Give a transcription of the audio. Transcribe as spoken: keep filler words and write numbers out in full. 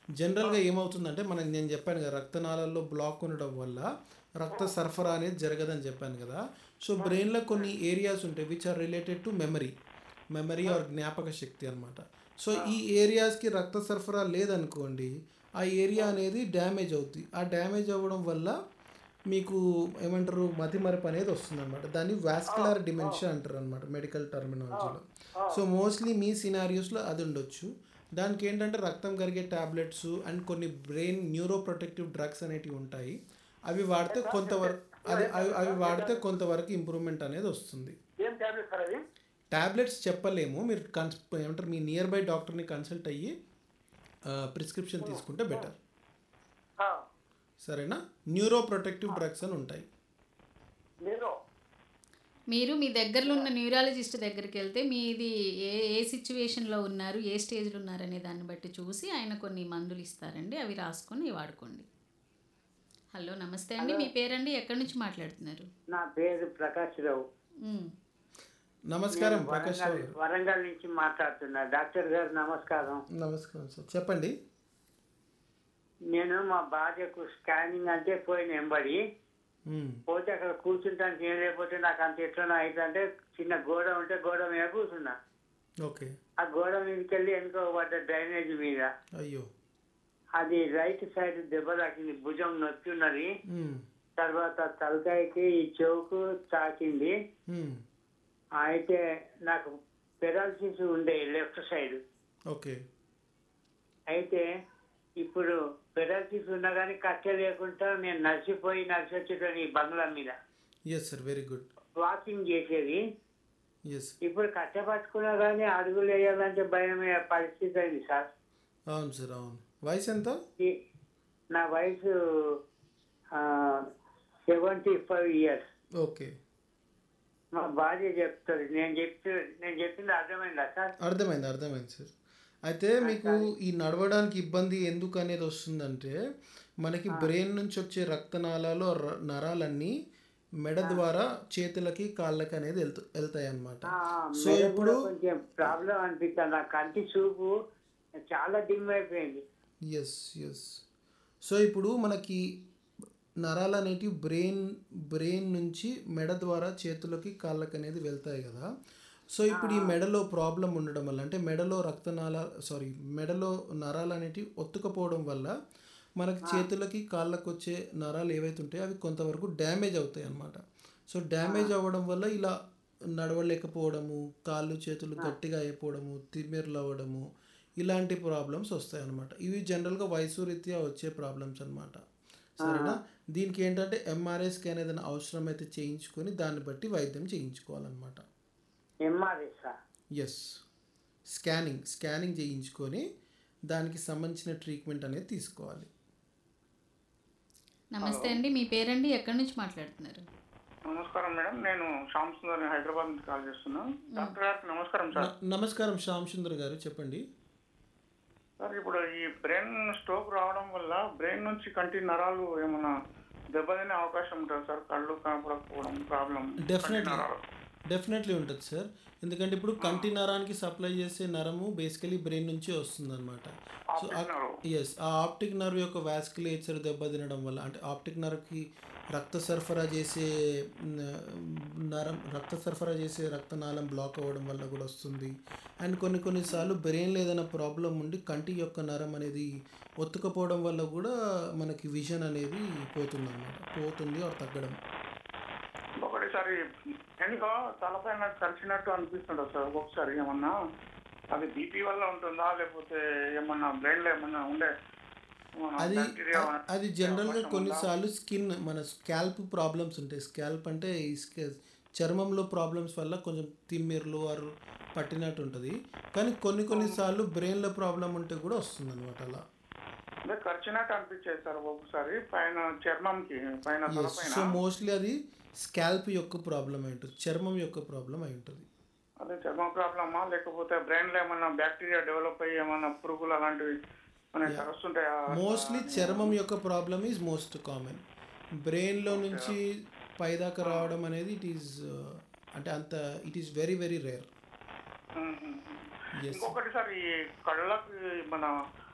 జనరల్గా ఏమవుతుందంటే మనకి నేను చెప్పాను కదా రక్తనాళాల్లో బ్లాక్ ఉండడం వల్ల రక్త సరఫరా అనేది జరగదని చెప్పాను కదా. సో బ్రెయిన్లో కొన్ని ఏరియాస్ ఉంటాయి which are related to memory memory or జ్ఞాపక శక్తి అనమాట. సో ఈ ఏరియాస్కి రక్త సరఫరా లేదనుకోండి, ఆ ఏరియా అనేది డ్యామేజ్ అవుతుంది. ఆ డ్యామేజ్ అవ్వడం వల్ల మీకు ఏమంటారు మతిమరపు అనేది వస్తుంది అనమాట. దాన్ని వాస్కులర్ డిమెన్షియా అంటారు అనమాట మెడికల్ టర్మినాలజీలో. సో మోస్ట్లీ మీ సినారియోస్లో అది ఉండొచ్చు. దానికి ఏంటంటే రక్తం కరిగే టాబ్లెట్స్ అండ్ కొన్ని బ్రెయిన్ న్యూరో ప్రొటెక్టివ్ డ్రగ్స్ అనేటివి ఉంటాయి. అవి వాడితే కొంతవరకు అది అవి అవి వాడితే కొంతవరకు ఇంప్రూవ్మెంట్ అనేది వస్తుంది. ఏం టాబ్లెట్ సార్ అది? టాబ్లెట్స్ చెప్పలేము, మీరు కన్స్ ఏమంటారు మీ నియర్ బై డాక్టర్ని కన్సల్ట్ అయ్యి ప్రిస్క్రిప్షన్ తీసుకుంటే బెటర్. సరేనా? న్యూరో ప్రొటెక్టివ్ డ్రగ్స్ అని ఉంటాయి. నేను మీరు మీ దగ్గరలో ఉన్న న్యూరాలజిస్ట్ దగ్గరికి వెళ్తే మీది ఏ ఏ సిచ్యువేషన్లో ఉన్నారు, ఏ స్టేజ్లో ఉన్నారు అనే దాన్ని బట్టి చూసి ఆయన కొన్ని మందులు ఇస్తారండి, అవి రాసుకొని వాడుకోండి. హలో నమస్తే అండి, మీ పేరండి, ఎక్కడి నుంచి మాట్లాడుతున్నారు? నా పేరు ప్రకాష్ రావు. మ్, నమస్కారం నేను ప్రకాష్ రావు వరంగల్ గారు. వరంగల్ నుంచి మాట్లాడుతున్నా. డాక్టర్ గారు నమస్కారం. నమస్కారం సార్, చెప్పండి. నేను మా భార్యకు స్కానింగ్ అంటే పోయిన ఎంబడి మ్మ్. పోతే అక్కడ కూర్చుంటానికి ఏం లేకపోతే నాకు అంత ఎట్లా అయితే చిన్న గోడ ఉంటే గోడ మీద కూర్చున్నా. ఓకే. ఆ గోడ మీదకి వెళ్ళి వెనుక పడ్డ డ్రైనేజ్ మీద అయ్యో. అది రైట్ సైడ్ దెబ్బ తాకింది, భుజం నొప్పి ఉన్నది. మ్మ్. తర్వాత తలకాయకి ఈ చెవుకు తాకింది. మ్మ్. అయితే నాకు పెరాలసిస్ ఉండే లెఫ్ట్ సైడ్. ఓకే. అయితే ఇప్పుడు పెరాలసిస్ ఉన్నా కానీ కట్టె లేకుండా నేను నడిచిపోయి నడిచి వచ్చేదాన్ని ఈ బంగ్లా మీద yes sir, very good. Walking చేసేది. ఎస్. ఇప్పుడు కట్టె పట్టుకున్నా కానీ అడుగులు వేయాలంటే భయమే పరిస్థితి అయింది సార్. అవును సార్, అవును. వయసు ఎంత? ఈ- నా వయసు సెవెంటీ ఫైవ్ ఇయర్స్. ఓకే. మా భార్య చెప్తుంది. నేను చెప్తూ నేను చెప్పింది అర్థమైందా సార్? అర్థమైంది, అర్థమైంది సార్. అయితే మీకు ఈ నడవడానికి ఇబ్బంది ఎందుకు అనేది వస్తుందంటే మనకి బ్రెయిన్ నుంచి వచ్చే రక్తనాళాలు ర- నరాలన్నీ మెడ ద్వారా చేతులకి కాళ్ళకి అనేది వెళ్తూ వెళ్తాయి అన్నమాట. ఆ, సో మెడ ఇప్పుడు కూడా కొంచెం ప్రాబ్లం అనిపిస్తుంది. నా కంటి చూపు చాలా డిమ్ అయిపోయింది. Yes yes. సో ఇప్పుడు మనకి నరాలు అనేటివి బ్రెయిన్ బ్రెయిన్ నుంచి మెడ ద్వారా చేతులకి కాళ్ళకి అనేది వెళ్తాయి కదా. సో ఇప్పుడు ఈ మెడలో ప్రాబ్లం ఉండడం వల్ల అంటే మెడలో రక్తనాళ సారీ మెడలో నరాలు అనేటివి ఒత్తుకపోవడం వల్ల మనకి చేతులకి కాళ్ళకు వచ్చే నరాలు ఏవైతే ఉంటాయో అవి కొంతవరకు డ్యామేజ్ అవుతాయి అన్నమాట. సో డ్యామేజ్ అవ్వడం వల్ల ఇలా నడవలేకపోవడము, కాళ్ళు చేతులు గట్టిగా అయిపోవడము, తిమ్మిర్లు అవ్వడము, ఇలాంటి ప్రాబ్లమ్స్ వస్తాయి అన్నమాట. ఇవి జనరల్గా వయసు రీత్యా వచ్చే ప్రాబ్లమ్స్ అన్నమాట. సరేనా? దీనికి ఏంటంటే ఎంఆర్ఐ స్కాన్ ఏదైనా అవసరం అయితే చేయించుకొని దాన్ని బట్టి వైద్యం చేయించుకోవాలన్నమాట. ఎంఆర్ఎస్ ఎస్, స్కానింగ్ స్కానింగ్ చేయించుకొని దానికి సంబంధించిన ట్రీట్మెంట్ అనేది తీసుకోవాలి. నమస్తే అండి, మీ పేరండి, ఎక్కడి నుంచి మాట్లాడుతున్నారు? నమస్కారం మేడం, నేను శ్యామ్ సుందర్ హైదరాబాద్ నుంచి కాల్ చేస్తున్నాను. డాక్టర్ గారికి నమస్కారం సార్. న- నమస్కారం శ్యామ్ సుందర్ గారు, చెప్పండి. సార్ ఇప్పుడు ఈ బ్రెయిన్ స్ట్రోక్ రావడం వల్ల బ్రెయిన్ నుంచి కంటి నరాలు ఏమైనా దెబ్బతినే అవకాశం ఉంటుంది సార్? కళ్ళు కనపడకపోవడం ప్రాబ్లం డెఫినెట్లీ డెఫినెట్లీ ఉంటుంది సార్. ఎందుకంటే ఇప్పుడు కంటి నరానికి సప్లై చేసే నరము బేసికలీ బ్రెయిన్ నుంచి వస్తుంది అనమాట. సో ఎస్, ఆ ఆప్టిక్ నర్వ్ యొక్క వాస్కులేచర్ దెబ్బతినడం వల్ల అంటే ఆప్టిక్ నర్వ్కి రక్త సరఫరా చేసే న- నరం రక్త సరఫరా చేసే రక్తనాళం బ్లాక్ అవ్వడం వల్ల కూడా వస్తుంది. అండ్ కొన్ని కొన్నిసార్లు బ్రెయిన్లో ఏదైనా ప్రాబ్లం ఉండి కంటి యొక్క నరం అనేది ఒత్తుకపోవడం వల్ల కూడా మనకి విజన్ అనేది పోతుంది అనమాట పోతుంది ఆర్ తగ్గడం. ఒకటిసారి ఎందుకో తలపై నాకు కలిసినట్టు అనిపిస్తుంటుంది సార్ ఒక్కొక్కసారి. ఏమన్నా అది బీపీ వల్ల ఉంటుందా లేకపోతే ఏమన్నా బ్రెయిన్ లో ఏమన్నా ఉండే ఏమన్నా అది bacteria అ- అది జనరల్గా కొన్నిసార్లు స్కిన్ మన స్కాల్ప్ ప్రాబ్లమ్స్ ఉంటాయి. స్కాల్ప్ అంటే ఈ స్క- చర్మంలో ప్రాబ్లమ్స్ వల్ల కొంచెం తిమ్మిర్లు ఆరు పట్టినట్టు ఉంటుంది. కానీ కొన్ని కొన్నిసార్లు బ్రెయిన్లో ప్రాబ్లం ఉంటే కూడా వస్తుంది అనమాట అలా. అంటే కరిచినట్టు అనిపించేది సార్ ఒక్కొక్కసారి పైన చర్మంకి పైన ఎస్, తలపైన. సో మోస్ట్లీ అది స్కాల్ప్ యొక్క ప్రాబ్లం అయి ఉంటుంది, చర్మం యొక్క ప్రాబ్లం అయి ఉంటుంది. అదే చర్మం ప్రాబ్లమా లేకపోతే బ్రెయిన్ లో ఏమన్నా బ్యాక్టీరియా డెవలప్ అయ్యి ఏమన్నా పురుగులు అలాంటివి మనకి వస్తుంటాయా? మోస్ట్లీ చర్మం యొక్క ప్రాబ్లమ్ ఈజ్ మోస్ట్ కామన్. బ్రెయిన్లో నుంచి పైదాకా రావడం అనేది ఇట్ ఈస్ అంటే అంత it is very very rare. Hmm. Yes. ఇంకొకటి సార్ ఈ కళ్ళకి మన